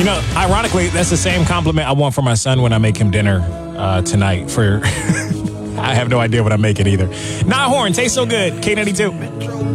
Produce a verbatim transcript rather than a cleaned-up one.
You know, ironically, that's the same compliment I want for my son when I make him dinner uh, tonight. For I have no idea what I'm making either. Nah, Horn tastes so good. K ninety-two.